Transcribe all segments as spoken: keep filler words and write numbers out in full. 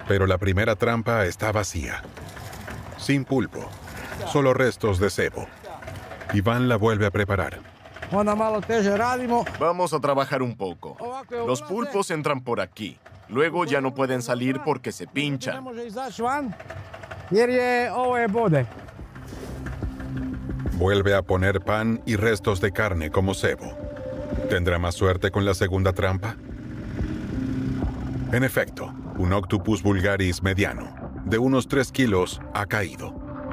Pero la primera trampa está vacía. Sin pulpo, solo restos de cebo. Iván la vuelve a preparar. Vamos a trabajar un poco. Los pulpos entran por aquí. Luego ya no pueden salir porque se pinchan. Vuelve a poner pan y restos de carne como cebo. ¿Tendrá más suerte con la segunda trampa? En efecto, un Octopus vulgaris mediano, de unos tres kilos, ha caído.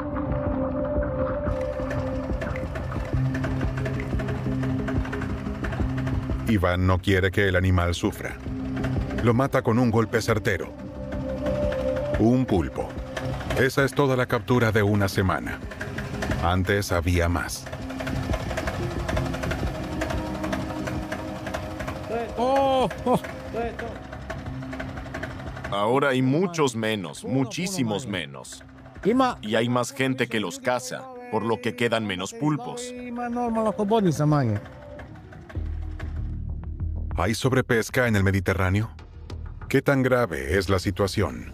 Iván no quiere que el animal sufra. Lo mata con un golpe certero. Un pulpo. Esa es toda la captura de una semana. Antes había más. Ahora hay muchos menos, muchísimos menos. Y hay más gente que los caza, por lo que quedan menos pulpos. ¿Hay sobrepesca en el Mediterráneo? ¿Qué tan grave es la situación?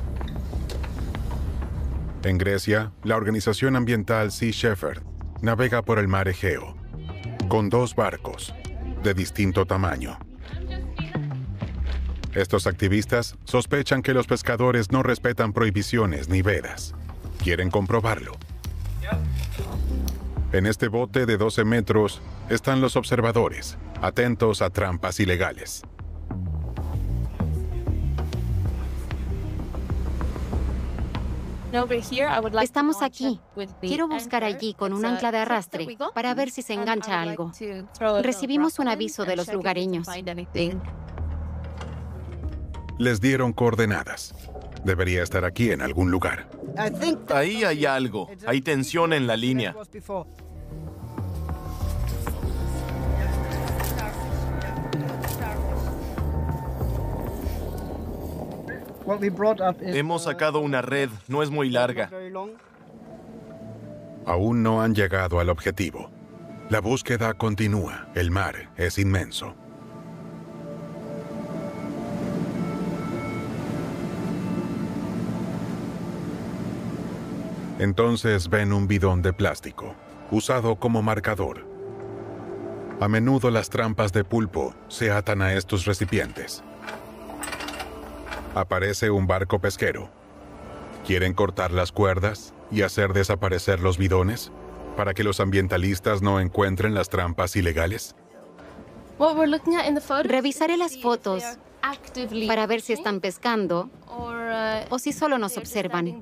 En Grecia, la organización ambiental Sea Shepherd navega por el mar Egeo, con dos barcos, de distinto tamaño. Estos activistas sospechan que los pescadores no respetan prohibiciones ni vedas. Quieren comprobarlo. En este bote de doce metros están los observadores, atentos a trampas ilegales. Estamos aquí. Quiero buscar allí con un ancla de arrastre para ver si se engancha algo. Recibimos un aviso de los lugareños. Les dieron coordenadas. Debería estar aquí en algún lugar. Ahí hay algo. Hay tensión en la línea. Hemos sacado una red, no es muy larga. Aún no han llegado al objetivo. La búsqueda continúa. El mar es inmenso. Entonces ven un bidón de plástico, usado como marcador. A menudo las trampas de pulpo se atan a estos recipientes. Aparece un barco pesquero. ¿Quieren cortar las cuerdas y hacer desaparecer los bidones para que los ambientalistas no encuentren las trampas ilegales? Revisaré las fotos para ver si están pescando o si solo nos observan.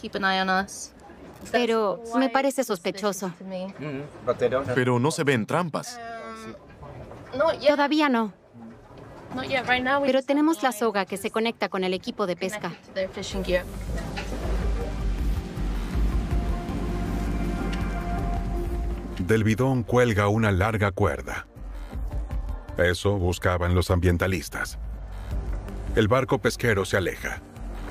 Pero me parece sospechoso. Pero no se ven trampas. Todavía no. Pero tenemos la soga que se conecta con el equipo de pesca. Del bidón cuelga una larga cuerda. Eso buscaban los ambientalistas. El barco pesquero se aleja.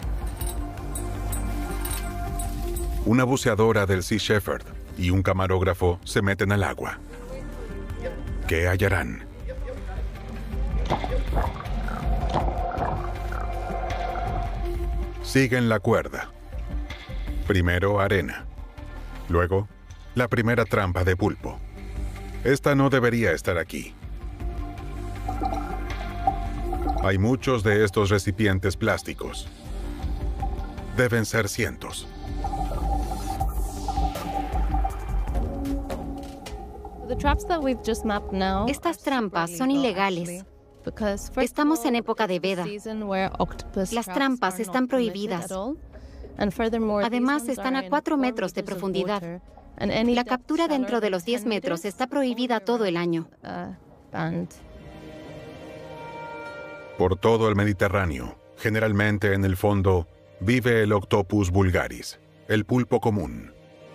Una buceadora del Sea Shepherd y un camarógrafo se meten al agua. ¿Qué hallarán? Siguen la cuerda. Primero arena. Luego, la primera trampa de pulpo. Esta no debería estar aquí. Hay muchos de estos recipientes plásticos. Deben ser cientos. Estas trampas son ilegales. Estamos en época de veda. Las trampas están prohibidas. Además, están a cuatro metros de profundidad. La captura dentro de los diez metros está prohibida todo el año. Por todo el Mediterráneo, generalmente en el fondo, vive el Octopus vulgaris, el pulpo común.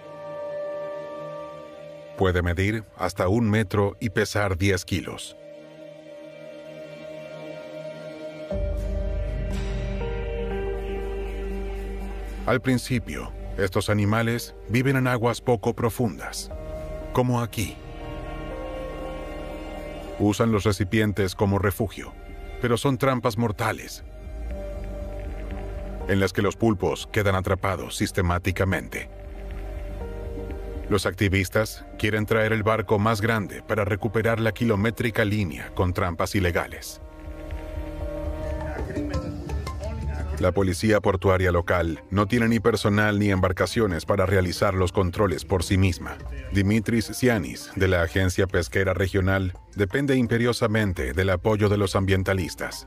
Puede medir hasta un metro y pesar diez kilos. Al principio, estos animales viven en aguas poco profundas, como aquí. Usan los recipientes como refugio, pero son trampas mortales. en las que los pulpos quedan atrapados sistemáticamente. Los activistas quieren traer el barco más grande para recuperar la kilométrica línea con trampas ilegales. La policía portuaria local no tiene ni personal ni embarcaciones para realizar los controles por sí misma. Dimitris Tsianis, de la Agencia Pesquera Regional, depende imperiosamente del apoyo de los ambientalistas.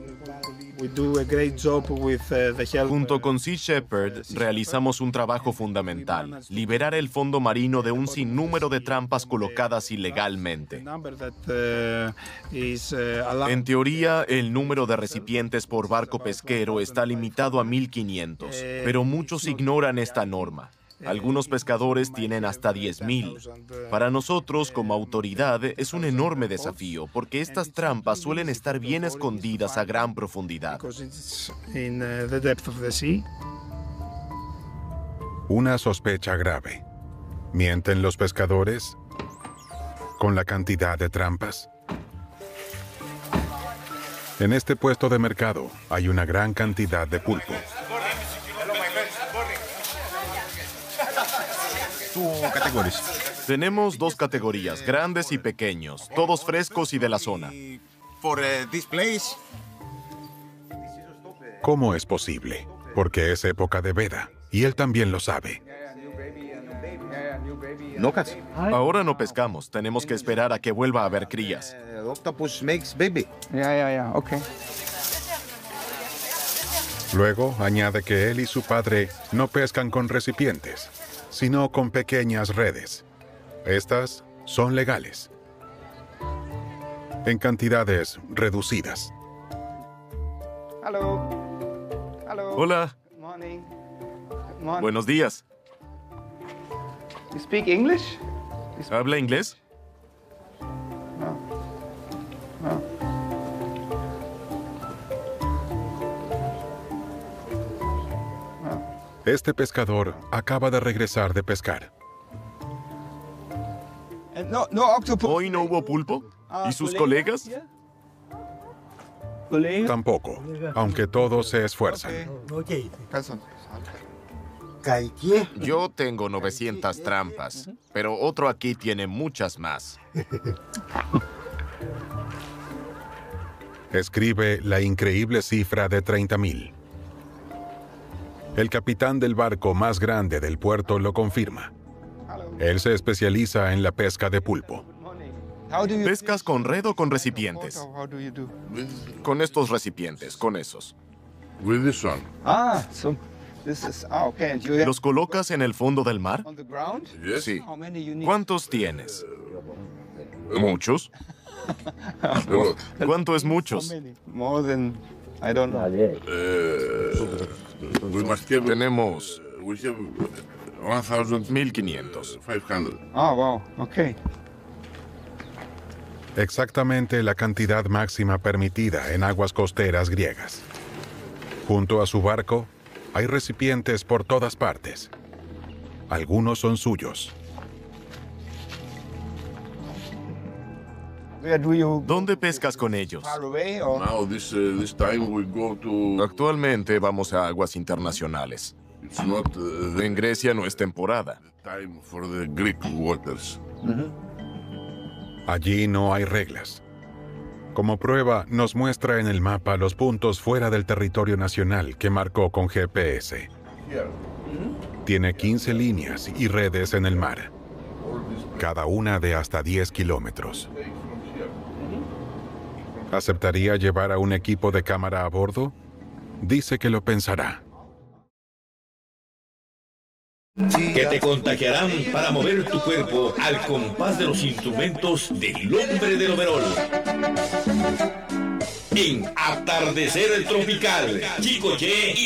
Junto con Sea Shepherd, realizamos un trabajo fundamental: liberar el fondo marino de un sinnúmero de trampas colocadas ilegalmente. En teoría, el número de recipientes por barco pesquero está limitado a mil quinientos, pero muchos ignoran esta norma. Algunos pescadores tienen hasta diez mil. Para nosotros, como autoridad, es un enorme desafío, porque estas trampas suelen estar bien escondidas a gran profundidad. Una sospecha grave. ¿Mienten los pescadores con la cantidad de trampas? En este puesto de mercado hay una gran cantidad de pulpo. Tenemos dos categorías, grandes y pequeños, todos frescos y de la zona. ¿Cómo es posible? Porque es época de veda, y él también lo sabe. Ahora no pescamos, tenemos que esperar a que vuelva a haber crías. Luego añade que él y su padre no pescan con recipientes, sino con pequeñas redes. Estas son legales, en cantidades reducidas. Hola. Buenos días. ¿Habla inglés? Este pescador acaba de regresar de pescar. ¿Hoy no hubo pulpo? ¿Y sus colegas? Tampoco, aunque todos se esfuerzan. Yo tengo novecientas trampas, pero otro aquí tiene muchas más. Escribe la increíble cifra de treinta mil. El capitán del barco más grande del puerto lo confirma. Él se especializa en la pesca de pulpo. ¿Pescas con red o con recipientes? Con estos recipientes, con esos. ¿Los colocas en el fondo del mar? Sí. ¿Cuántos tienes? ¿Muchos? ¿Cuánto es muchos? Tenemos mil quinientos. Ah, wow, ok. Exactamente la cantidad máxima permitida en aguas costeras griegas. Junto a su barco, hay recipientes por todas partes. Algunos son suyos. ¿Dónde pescas con ellos? Actualmente vamos a aguas internacionales. En Grecia no es temporada. Allí no hay reglas. Como prueba, nos muestra en el mapa los puntos fuera del territorio nacional que marcó con G P S. Tiene quince líneas y redes en el mar, cada una de hasta diez kilómetros. ¿Aceptaría llevar a un equipo de cámara a bordo? Dice que lo pensará. Que te contagiarán para mover tu cuerpo al compás de los instrumentos del hombre del overol. En Atardecer Tropical, Chico Che y